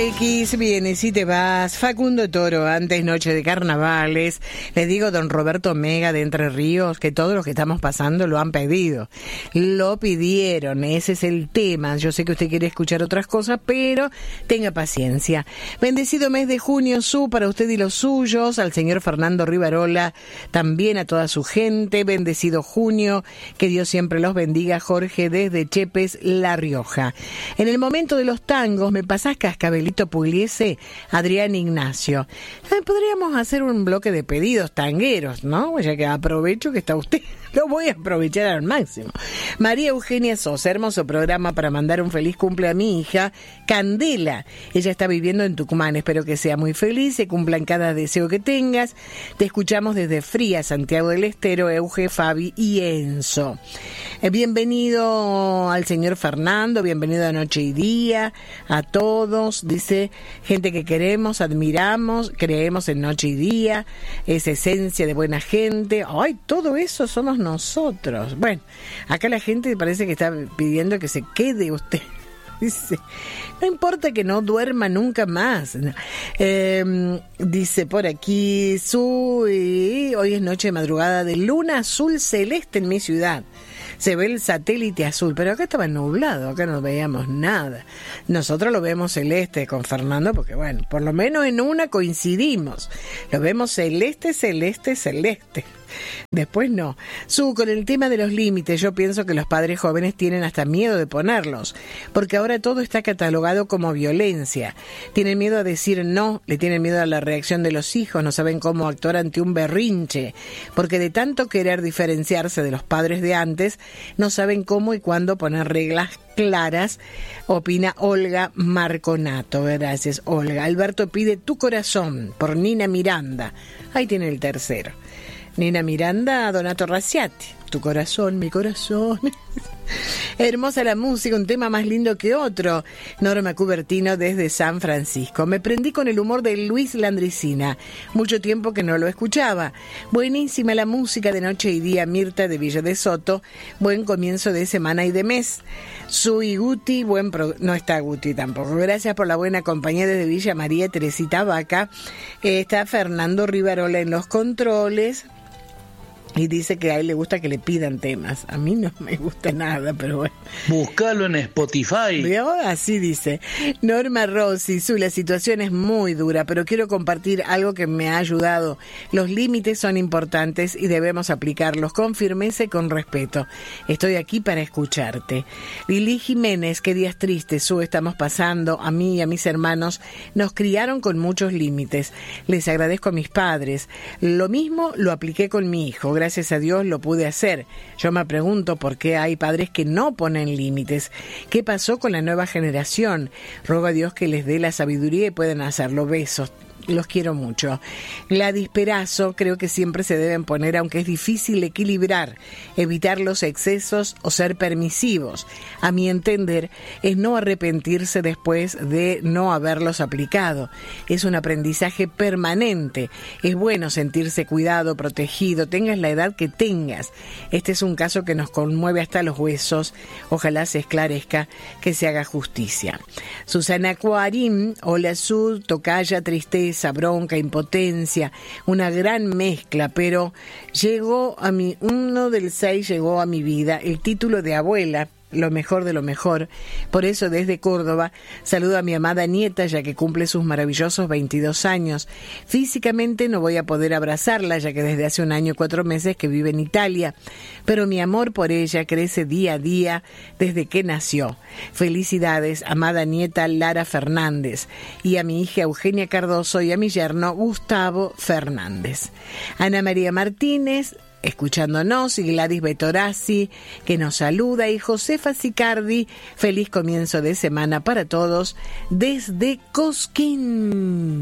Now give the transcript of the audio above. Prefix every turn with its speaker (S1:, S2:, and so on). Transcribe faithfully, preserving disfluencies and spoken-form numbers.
S1: X viene si te vas, Facundo Toro, antes Noche de Carnavales, le digo don Roberto Mega de Entre Ríos, que todos los que estamos pasando lo han pedido, lo pidieron, ese es el tema, yo sé que usted quiere escuchar otras cosas, pero tenga paciencia. Bendecido mes de junio, su para usted y los suyos, al señor Fernando Rivarola, también a toda su gente, bendecido junio, que Dios siempre los bendiga, Jorge desde Chepes, La Rioja. En el momento de los tangos, me pasás cascabelito Pugliese, Adrián Ignacio. Eh, podríamos hacer un bloque de pedidos tangueros, ¿no? Ya que aprovecho que está usted. Lo voy a aprovechar al máximo. María Eugenia Sosa, hermoso programa para mandar un feliz cumple a mi hija, Candela. Ella está viviendo en Tucumán, espero que sea muy feliz, se cumplan cada deseo que tengas. Te escuchamos desde Fría, Santiago del Estero, Euge, Fabi y Enzo. Eh, bienvenido al señor Fernando, bienvenido a Noche y Día, a todos. Dice, gente que queremos, admiramos, creemos en Noche y Día, es esencia de buena gente. Ay, todo eso somos nosotros. Bueno, acá la gente parece que está pidiendo que se quede usted. Dice, no importa que no duerma nunca más. Eh, dice por aquí, su, hoy es noche de madrugada de luna azul celeste en mi ciudad. Se ve el satélite azul, pero acá estaba nublado, acá no veíamos nada. Nosotros lo vemos celeste con Fernando, porque bueno, por lo menos en una coincidimos. Lo vemos celeste, celeste, celeste. Después no. Su, con el tema de los límites, yo pienso que los padres jóvenes tienen hasta miedo de ponerlos, porque ahora todo está catalogado como violencia. Tienen miedo a decir no, le tienen miedo a la reacción de los hijos, no saben cómo actuar ante un berrinche, porque de tanto querer diferenciarse de los padres de antes, no saben cómo y cuándo poner reglas claras, opina Olga Marconato. Gracias, Olga. Alberto pide Tu Corazón, por Nina Miranda. Ahí tiene el tercero. Nina Miranda, Donato Raciati. Tu corazón, mi corazón. Hermosa la música, un tema más lindo que otro. Norma Cubertino desde San Francisco. Me prendí con el humor de Luis Landricina. Mucho tiempo que no lo escuchaba. Buenísima la música de Noche y Día, Mirta de Villa de Soto. Buen comienzo de semana y de mes. Sui Guti, buen pro... no está Guti tampoco. Gracias por la buena compañía desde Villa María, Teresita Vaca. Eh, está Fernando Rivarola en los controles. Y dice que a él le gusta que le pidan temas. A mí no me gusta nada, pero bueno.
S2: Búscalo en Spotify.
S1: ¿Veo? Así dice. Norma Rossi, su, la situación es muy dura, pero quiero compartir algo que me ha ayudado. Los límites son importantes y debemos aplicarlos con firmeza y con respeto. Estoy aquí para escucharte. Lili Jiménez, qué días tristes, su, estamos pasando. A mí y a mis hermanos nos criaron con muchos límites. Les agradezco a mis padres. Lo mismo lo apliqué con mi hijo. Gracias a Dios lo pude hacer. Yo me pregunto por qué hay padres que no ponen límites. ¿Qué pasó con la nueva generación? Ruego a Dios que les dé la sabiduría y puedan hacerlo. Besos. Los quiero mucho. Gladys Perazo, creo que siempre se deben poner, aunque es difícil equilibrar, evitar los excesos o ser permisivos. A mi entender, es no arrepentirse después de no haberlos aplicado. Es un aprendizaje permanente. Es bueno sentirse cuidado, protegido, tengas la edad que tengas. Este es un caso que nos conmueve hasta los huesos. Ojalá se esclarezca, que se haga justicia. Susana Cuarín, hola Su, tocaya, tristeza, bronca, impotencia, una gran mezcla, pero llegó a mi, uno del seis llegó a mi vida, el título de abuela, lo mejor de lo mejor. Por eso desde Córdoba saludo a mi amada nieta, ya que cumple sus maravillosos veintidós años. Físicamente no voy a poder abrazarla, ya que desde hace un año y cuatro meses que vive en Italia, pero mi amor por ella crece día a día desde que nació. Felicidades, amada nieta Lara Fernández, y a mi hija Eugenia Cardoso y a mi yerno Gustavo Fernández. Ana María Martínez, escuchándonos, y Gladys Betorazzi, que nos saluda, y Josefa Sicardi, feliz comienzo de semana para todos desde Cosquín.